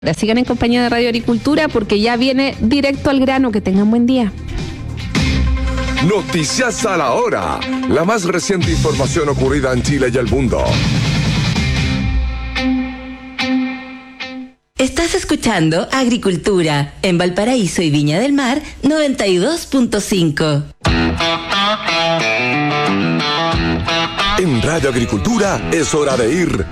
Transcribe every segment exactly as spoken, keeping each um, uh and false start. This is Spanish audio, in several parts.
Sigan en compañía de Radio Agricultura porque ya viene directo al grano. Que tengan buen día. Noticias a la hora. La más reciente información ocurrida en Chile y el mundo. Estás escuchando Agricultura en Valparaíso y Viña del Mar noventa y dos punto cinco. En Radio Agricultura es hora de ir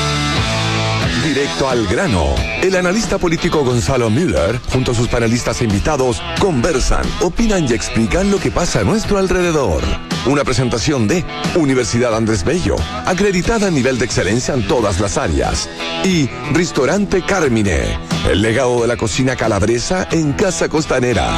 directo al grano. El analista político Gonzalo Müller, junto a sus panelistas e invitados, conversan, opinan y explican lo que pasa a nuestro alrededor. Una presentación de Universidad Andrés Bello, acreditada a nivel de excelencia en todas las áreas. Y Ristorante Carmine, el legado de la cocina calabresa en Casa Costanera.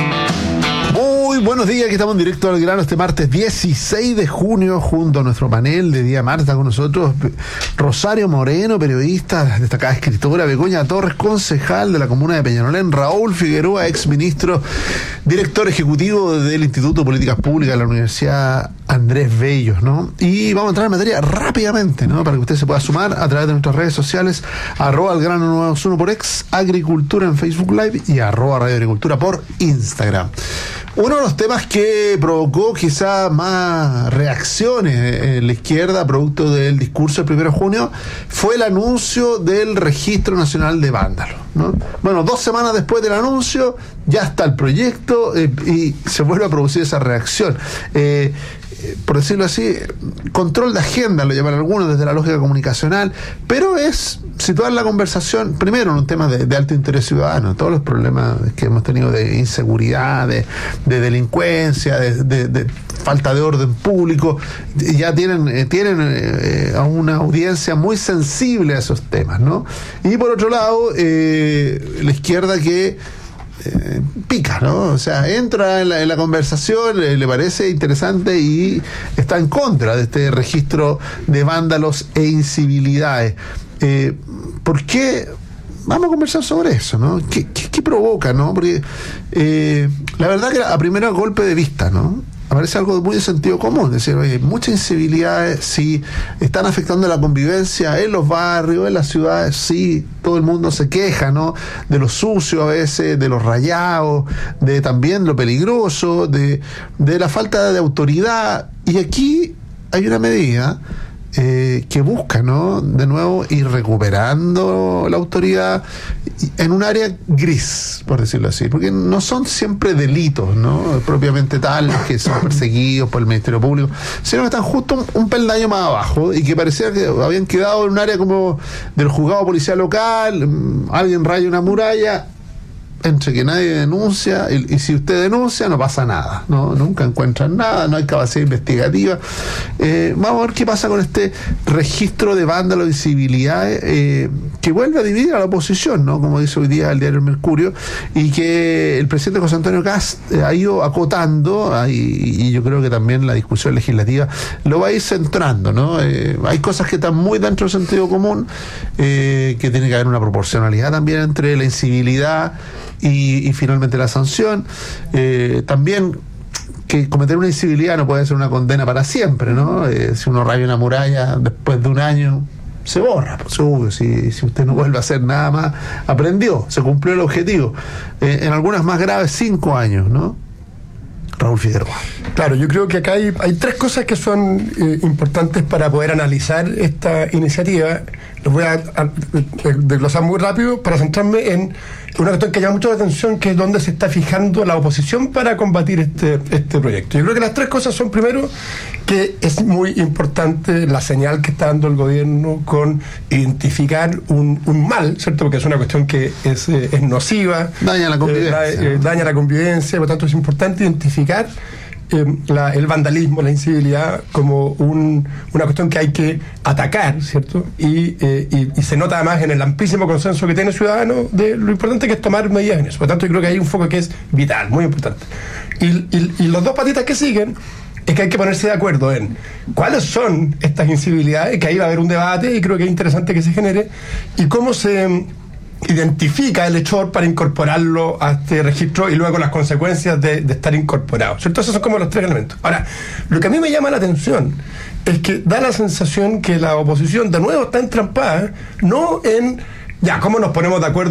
Muy buenos días, aquí estamos en directo al grano este martes dieciséis de junio junto a nuestro panel de Día Martes. Está con nosotros Rosario Moreno, periodista, destacada escritora, Begoña Torres, concejal de la comuna de Peñalolén, Raúl Figueroa, exministro, director ejecutivo del Instituto de Políticas Públicas de la Universidad Andrés Bello, ¿no? Y vamos a entrar en materia rápidamente, ¿no? Para que usted se pueda sumar a través de nuestras redes sociales, arroba al grano noventa y uno por ex, Agricultura en Facebook Live y arroba Radio Agricultura por Instagram. Uno de los temas que provocó quizá más reacciones en la izquierda, producto del discurso del primero de junio, fue el anuncio del Registro Nacional de Vándalos, ¿no? Bueno, dos semanas después del anuncio, ya está el proyecto eh, y se vuelve a producir esa reacción. Eh, por decirlo así, control de agenda, lo llaman algunos desde la lógica comunicacional, pero es situar la conversación primero en un tema de, de alto interés ciudadano. Todos los problemas que hemos tenido de inseguridad, de, de delincuencia, de, de, de falta de orden público, ya tienen, eh, tienen eh, a una audiencia muy sensible a esos temas, ¿no? Y por otro lado, eh, la izquierda que Eh, pica, ¿no? O sea, entra en la, en la conversación, le, le parece interesante y está en contra de este registro de vándalos e incivilidades. Eh, ¿Por qué? Vamos a conversar sobre eso, ¿no? ¿Qué, qué, qué provoca, no? Porque eh, la verdad que a primera golpe de vista, ¿no? Aparece algo muy de sentido común, es decir, oye, muchas incivilidades, sí, están afectando la convivencia en los barrios, en las ciudades, sí, todo el mundo se queja, ¿no? De lo sucio a veces, de los rayados, de también lo peligroso, de, de la falta de autoridad, y aquí hay una medida Eh, que busca, ¿no? De nuevo ir recuperando la autoridad en un área gris, por decirlo así, porque no son siempre delitos, ¿no? Propiamente tales que son perseguidos por el Ministerio Público, sino que están justo un, un peldaño más abajo y que parecía que habían quedado en un área como del juzgado policial local, alguien raya una muralla, entre que nadie denuncia, y, y si usted denuncia no pasa nada, no nunca encuentran nada, no hay capacidad investigativa. Eh, vamos a ver qué pasa con este registro de vándalos y civilidades eh, que vuelve a dividir a la oposición, ¿no? Como dice hoy día el diario El Mercurio, y que el presidente José Antonio Kast eh, ha ido acotando, y, y yo creo que también la discusión legislativa lo va a ir centrando, ¿no? Eh, hay cosas que están muy dentro del sentido común, eh, que tiene que haber una proporcionalidad también entre la incivilidad Y, y finalmente la sanción. Eh, también que cometer una incivilidad no puede ser una condena para siempre, ¿no? Eh, si uno raya una muralla después de un año, se borra, por seguro. Si, si usted no vuelve a hacer nada más, aprendió, se cumplió el objetivo. Eh, en algunas más graves, cinco años, ¿no? Raúl Figueroa. Claro, yo creo que acá hay, hay tres cosas que son eh, importantes para poder analizar esta iniciativa. Los voy a, a, a desglosar muy rápido para centrarme en una cuestión que llama mucho la atención, que es dónde se está fijando la oposición para combatir este, este proyecto. Yo creo que las tres cosas son, primero, que es muy importante la señal que está dando el gobierno con identificar un, un mal, ¿cierto? Porque es una cuestión que es, eh, es nociva. Daña la convivencia. Eh, da, eh, daña la convivencia, por lo tanto es importante identificar Eh, la, el vandalismo, la incivilidad como un, una cuestión que hay que atacar, ¿cierto? Y, eh, y, y se nota además en el amplísimo consenso que tiene el ciudadano de lo importante que es tomar medidas en eso. Por lo tanto, yo creo que hay un foco que es vital, muy importante. Y, y, y los dos patitas que siguen es que hay que ponerse de acuerdo en cuáles son estas incivilidades, que ahí va a haber un debate y creo que es interesante que se genere, y cómo se identifica el hechor para incorporarlo a este registro y luego las consecuencias de, de estar incorporado, ¿cierto? Esos son como los tres elementos. Ahora, lo que a mí me llama la atención es que da la sensación que la oposición de nuevo está entrampada, no en Ya, ¿cómo nos ponemos de acuerdo